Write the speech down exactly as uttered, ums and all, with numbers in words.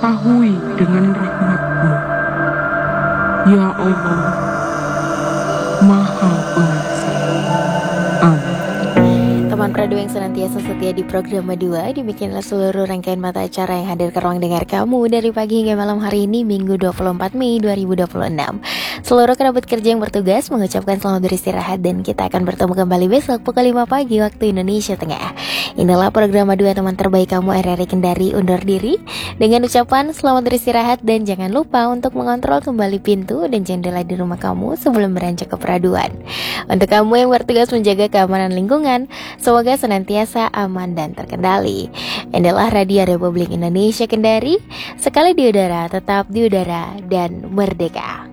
mengetahui dengan rahmat-Mu. Ya Allah, Maha Pengasih. Amin. Teman Pradu yang senantiasa setia di program Madua, demikianlah seluruh rangkaian mata acara yang hadir ke ruang dengar kamu dari pagi hingga malam hari ini, Minggu dua puluh empat Mei dua ribu dua puluh enam. Seluruh kerabat kerja yang bertugas mengucapkan selamat beristirahat dan kita akan bertemu kembali besok pukul lima pagi waktu Indonesia Tengah. Inilah program Madua, teman terbaik kamu. R R I Kendari undur diri dengan ucapan selamat beristirahat dan jangan lupa untuk mengontrol kembali pintu dan jendela di rumah kamu sebelum beranjak ke peraduan. Untuk kamu yang bertugas menjaga keamanan lingkungan, semoga senantiasa aman dan terkendali. Inilah Radio Republik Indonesia Kendari, sekali di udara, tetap di udara dan merdeka.